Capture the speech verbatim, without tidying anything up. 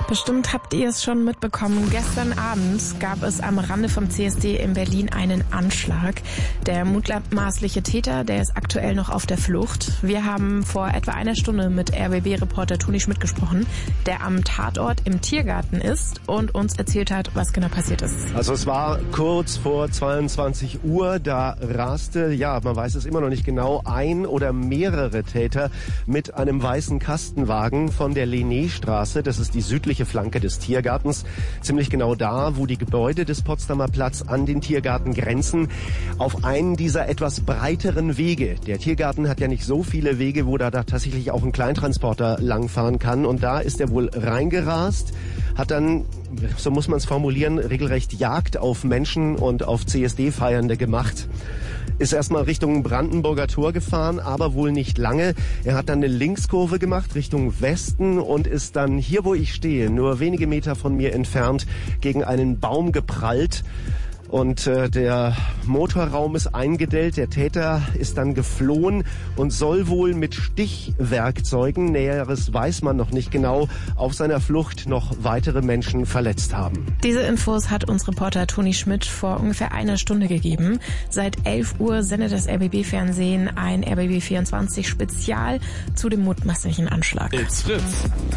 Bestimmt habt ihr es schon mitbekommen. Gestern Abend gab es am Rande vom C S D in Berlin einen Anschlag. Der mutmaßliche Täter, der ist aktuell noch auf der Flucht. Wir haben vor etwa einer Stunde mit R B B-Reporter Toni Schmidt gesprochen, der am Tatort im Tiergarten ist und uns erzählt hat, was genau passiert ist. Also es war kurz vor zweiundzwanzig Uhr, da raste, ja, man weiß es immer noch nicht genau, ein oder mehrere Täter mit einem weißen Kastenwagen von der Lené-Straße, das ist die südliche Flanke des Tiergartens, ziemlich genau da, wo die Gebäude des Potsdamer Platz an den Tiergarten grenzen, auf einen dieser etwas breiteren Wege. Der Tiergarten hat ja nicht so viele Wege, wo da, da tatsächlich auch ein Kleintransporter langfahren kann, und da ist er wohl reingerast, hat dann, so muss man es formulieren, regelrecht Jagd auf Menschen und auf C S D-Feiernde gemacht. Ist erstmal Richtung Brandenburger Tor gefahren, aber wohl nicht lange. Er hat dann eine Linkskurve gemacht Richtung Westen und ist dann hier, wo ich stehe, nur wenige Meter von mir entfernt, gegen einen Baum geprallt. Und äh, der Motorraum ist eingedellt, der Täter ist dann geflohen und soll wohl mit Stichwerkzeugen, Näheres weiß man noch nicht genau, auf seiner Flucht noch weitere Menschen verletzt haben. Diese Infos hat uns Reporter Toni Schmidt vor ungefähr einer Stunde gegeben. Seit elf Uhr sendet das R B B-Fernsehen ein R B B vierundzwanzig Spezial zu dem mutmaßlichen Anschlag. It's Fritz.